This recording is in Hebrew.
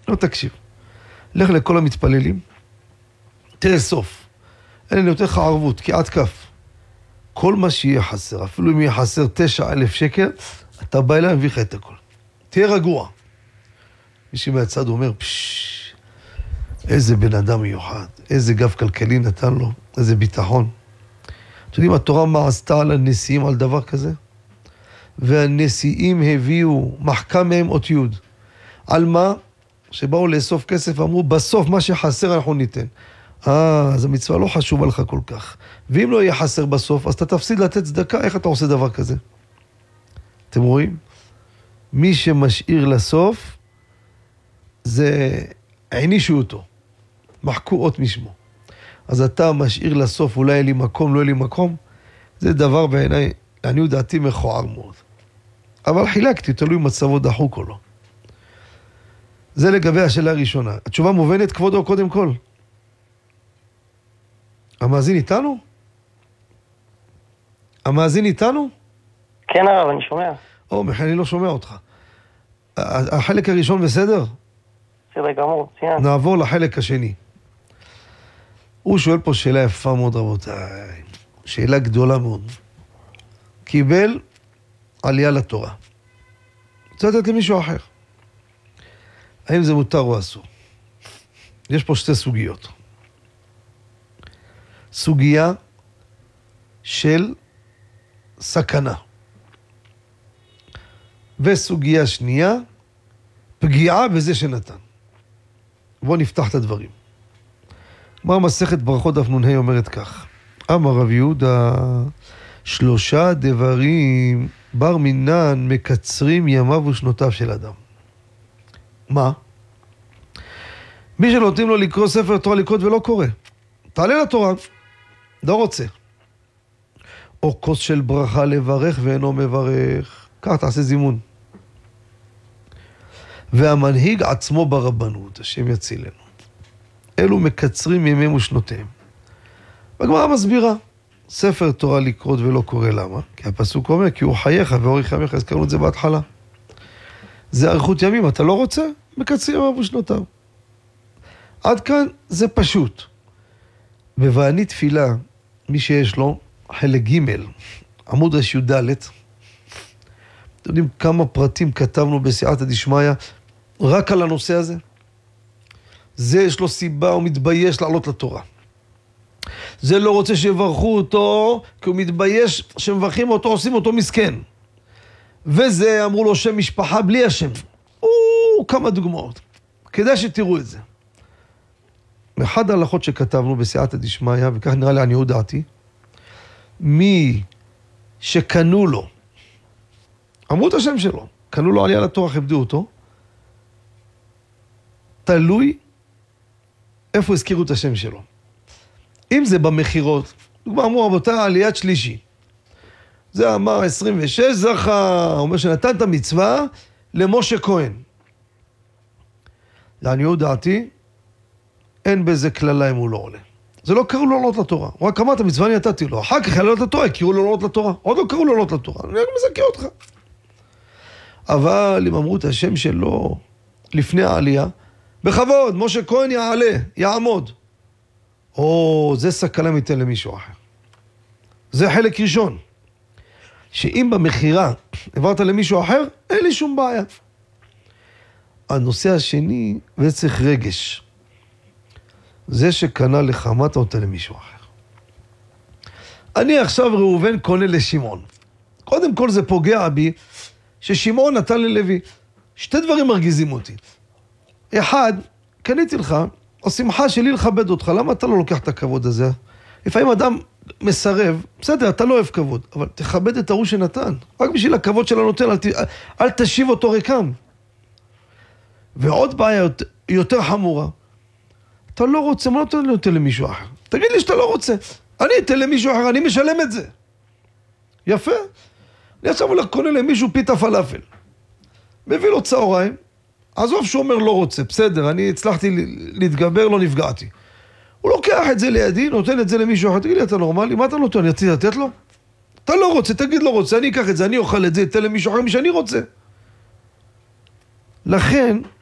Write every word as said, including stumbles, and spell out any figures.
לא תקשיב. לך לכל המתפללים, תראה סוף. אני נותן לך ערבות, כי עד כף. כל מה שיהיה חסר, אפילו אם יהיה חסר תשע אלף שקל, אתה בא אליי ומביא לך את הכל. תהיה רגוע. מישהו מהצד אומר, פשש, איזה בן אדם מיוחד, איזה גב כלכלי נתן לו, איזה ביטחון. אתם יודעים, התורה מה עשתה על הנשיאים על דבר כזה? והנשיאים הביאו מחכם מהם אות יוד. על מה? שבאו לאסוף כסף ואמרו, בסוף מה שחסר אנחנו ניתן. אה, אז המצווה לא חשובה לך כל כך. ואם לא יהיה חסר בסוף, אז אתה תפסיד לתת צדקה, איך אתה עושה דבר כזה? אתם רואים? מי שמשאיר לסוף, זה הענישו אותו. מחקו אות משמו. אז אתה משאיר לסוף, אולי יהיה לי מקום, לא יהיה לי מקום, זה דבר בעיניי, אני יודעתי מכוער מאוד. אבל חילקתי, תלוי מצבו דחוק או לא. זה לגבי השאלה הראשונה. התשובה מובנת, כבודו, קודם כל. המאזין איתנו? המאזין איתנו? כן הרב, אני שומע. או, בכלל אני לא שומע אותך. החלק הראשון בסדר? בסדר גמור, ציין. נעבור לחלק השני. הוא שואל פה שאלה יפה מאוד, רבותיי. שאלה גדולה מאוד. קיבל עלייה לתורה. רוצה לתת למישהו אחר. האם זה מותר או אסור? יש פה שתי סוגיות. סוגיה של סכנה. וסוגיה שנייה, פגיעה בזה שנתן. בואו נפתח את הדברים. מה מסכת ברכות דף נ"ה אומרת כך? אמר רב יהודה, שלושה דברים בר מינן מקצרים ימיו ושנותיו של אדם. מה? מי שנותנים לו לקרוא ספר תורה לקרוא ולא קורא. תעלה לתורה, לא רוצה. או כוס של ברכה לברך ואינו מברך. כך תעשה זימון. והמנהיג עצמו ברבנות, השם יצילנו. אלו מקצרים ימיהם ושנותיהם. והגמרא מסבירה, ספר תורה לקרוא ולא קורא, למה? כי הפסוק אומר, כי הוא חייך ואורך ימיך, הזכרנו את זה בהתחלה. זה אריכות ימים, אתה לא רוצה? מקצרים ימיו ושנותיו. עד כאן זה פשוט. בוועני תפילה, מי שיש לו, חלק ג' עמוד ר"ד, אתם יודעים כמה פרטים כתבנו בסייעתא דשמיא רק על הנושא הזה? זה יש לו סיבה, הוא מתבייש לעלות לתורה. זה לא רוצה שיברכו אותו, כי הוא מתבייש שמברכים אותו, עושים אותו מסכן. וזה אמרו לו שם משפחה בלי השם. או, כמה דוגמאות. כדאי שתראו את זה. מאחד ההלכות שכתבנו בסייעתא דשמיא, וכך נראה לעניות דעתי, מי שקנו לו, אמרו את השם שלו, קנו לו עלייה לתורה, כיבדו אותו, תלוי איפה הזכירו את השם שלו. אם זה במחירות, דוגמה אמרו רבותיי, עליית שלישי. זה אמר עשרים ושש זכה, אומר שנתן את המצווה למשה כהן. לעניות דעתי, אין בזה כללה אם הוא לא עולה. זה לא קראו לו לעלות לתורה. הוא רק אמר את המצווה אני נתתי לו. אחר כך לעלות לתורה, קראו לו לעלות לתורה. עוד לא קראו לו לעלות לתורה. אני רק מזכה אותך. אבל אם אמרו את השם שלו לפני העלייה, בכבוד, משה כהן יעלה, יעמוד. או, זה סכנה ניתן למישהו אחר. זה חלק ראשון. שאם במחירה עברת למישהו אחר, אין לי שום בעיה. הנושא השני, וזה צריך רגש. זה שקנה לך, מה אתה נותן למישהו אחר? אני עכשיו ראובן קונה לשמעון. קודם כל זה פוגע בי, ששמעון נתן ללוי. שתי דברים מרגיזים אותי. אחד, קניתי לך, השמחה שלי לכבד אותך, למה אתה לא לוקח את הכבוד הזה? לפעמים אדם מסרב, בסדר, אתה לא אוהב כבוד, אבל תכבד את ההוא שנתן. רק בשביל הכבוד של הנותן, אל, ת, אל תשיב אותו ריקם. ועוד בעיה יותר, יותר חמורה, אתה לא רוצה, מה אתה נותן למישהו אחר? תגיד לי שאתה לא רוצה. אני אתן למישהו אחר, אני משלם את זה. יפה. אני עכשיו הולך קונה למישהו פיתה פלאפל. מביא לו צהריים, עזוב שהוא אומר לא רוצה, בסדר, אני הצלחתי להתגבר, לא נפגעתי. הוא לוקח את זה לידי, נותן את זה למישהו אחר, תגיד לי, אתה נורמלי? מה אתה נותן? אני רציתי לתת לו? אתה לא רוצה, תגיד לא רוצה, אני אקח את זה, אני אוכל את זה, אתן למישהו אחר מי שאני רוצה. לכן,